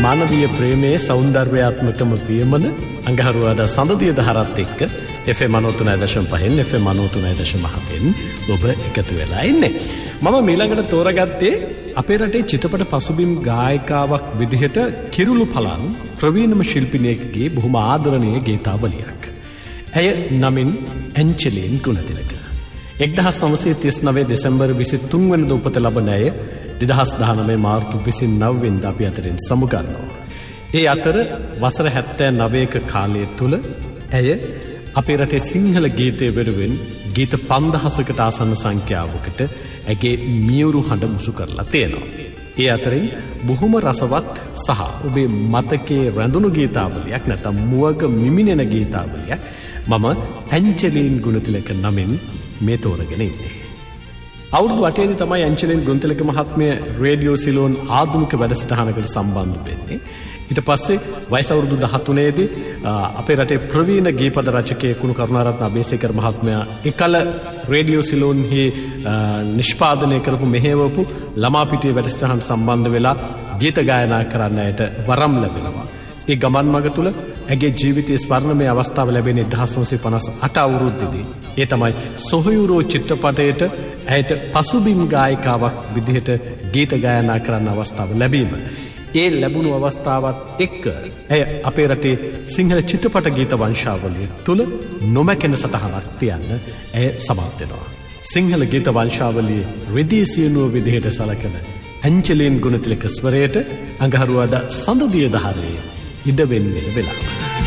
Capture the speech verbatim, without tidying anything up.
මානවීය ප්‍රේමයේ සෞන්දර්යාත්මකම වියමන අඟහරුවාදා සඳදිය දහරත් එක්ක F M නවය දශම පහෙන් එෆ් එම් නවය දශම හතෙන් ඔබ එකතු වෙලා ඉන්නේ. මම ඊළඟට තෝරගත්තේ අපේ රටේ චිත්‍රපට පසුබිම් ගායිකාවක් විදිහට කිරුළු පලන් ප්‍රවීණම ශිල්පිනියකගේ බොහොම ආදරණීය ගීතාවලියක්. ඇය නමින් ඇන්චලීන් ගුණතිලක. එක්දහස් නවසිය තිස් නවය දෙසැම්බර් විසිතුන් වෙනිදා උපත ලබන ඇය දෙදහස් දහනවය මාර්තු විසිනව වෙනිදා අපි අතරින් සමුගන්නවා. ඒ අතර වසර හැත්තෑ නවයක කාලය තුල ඇය අපේ රටේ සිංහල ගීතය වෙනුවෙන් ගීත පන්දහසකට ආසන්න සංඛ්‍යාවකට ඇගේ මියුරු හඬ මුසු කරලා තියෙනවා. ඒ අතරින් බොහොම රසවත් සහ ඔබේ මතකයේ රැඳුණු ගීතාවලියක් නැත්නම් මුවග මිමිනෙන ගීතාවලියක් මම ඇන්චලීන් ගුණතිලක නමින් මේ තෝරගෙන ඉන්නේ. අවුරුදු අටේදී තමයි ඇන්චලීන් ගුණතිලක මහත්මිය රේඩියෝ සිලෝන් ආධුනික වැඩසටහනකට සම්බන්ධ වෙන්නේ. ඊට පස්සේ වයස අවුරුදු දහතුනේ දී අපේ රටේ ප්‍රවීණ ගීපද රචකයෙකු කරුණාරත්න අබේසේකර මහත්මයා එකල රේඩියෝ සිලෝන්හි නිෂ්පාදනය කරපු මෙහෙවපු ළමා පිටියේ වැඩසටහන සම්බන්ධ වෙලා ගීත ගායනා කරන්නට වරම් ලැබෙනවා. ඒ ගමන් මඟ තුල ඇගේ ජීවිතයේ ස්වර්ණමය අවස්ථාව ලැබෙන්නේ එක්දහස් නවසිය පනස් අට අවුරුද්දේදී. ඒ තමයි සොහොයුරෝ චිත්‍රපටයේට ඇයට පසුබිම් ගායිකාවක් විදිහට ගීත ගායනා කරන්න අවස්ථාව ලැබීම. ඒ ලැබුණු අවස්ථාවත් එක්ක ඇය අපේ රටේ සිංහල චිත්‍රපට ගීත වංශාවලිය තුල නොමැකෙන සටහනක් තියන්න ඇය සමත් වෙනවා. සිංහල ගීත වංශාවලියේ රෙදි සියනුව විදිහට සලකන ඇන්චලීන් ගුණතිලක ස්වරයට අඟහරුවාදා සඳදිය දහරේ ඉඩ වෙන් වෙන වෙලාව.